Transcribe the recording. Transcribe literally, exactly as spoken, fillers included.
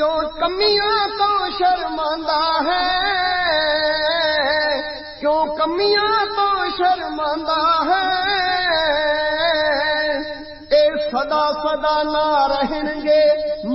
क्यों कमियां तो शर्मांदा है, क्यों कमियां तो शर्मांदा है। ए सदा सदा ना रहणगे